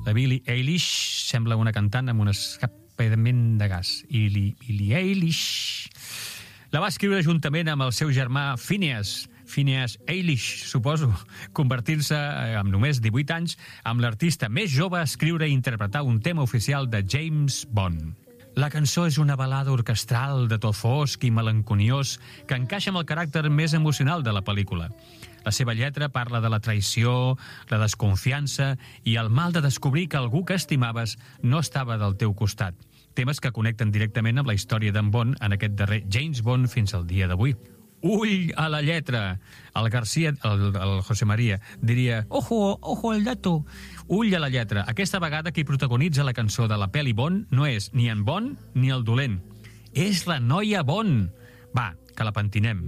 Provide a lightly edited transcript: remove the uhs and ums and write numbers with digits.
La Billie Eilish sembla una cantant amb un escapament de gas. Billie Eilish. La va escriure juntament amb el seu germà Phineas Eilish, suposo, convertint-se, amb només 18 anys, amb l'artista més jove a escriure i interpretar un tema oficial de James Bond. La cançó és una balada orquestral de to fosc i melanconiós que encaixa amb el caràcter més emocional de la pel·lícula. La seva lletra parla de la traïció, la desconfiança i el mal de descobrir que algú que estimaves no estava del teu costat. Temes que connecten directament amb la història d'en Bond en aquest darrer James Bond fins al dia d'avui. Ull a la lletra! El García, el José María, diria ojo al dato! Ull a la lletra. Aquesta vegada qui protagonitza la cançó de la pel·li Bond no és ni en Bond ni el dolent. És la noia Bond! Va, que la pentinem.